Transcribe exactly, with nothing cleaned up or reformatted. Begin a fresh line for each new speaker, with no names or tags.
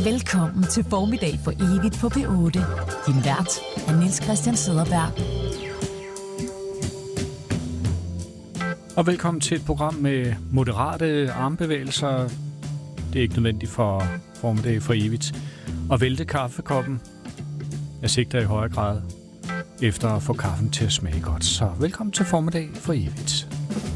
Velkommen til Formiddag for evigt på P otte. Din vært er Niels Christian Cederberg.
Og velkommen til et program med moderate armbevægelser. Det er ikke nødvendigt for Formiddag for evigt. Og vælte kaffekoppen. Jeg sigter i højere grad efter at få kaffen til at smage godt. Så velkommen til Formiddag for evigt.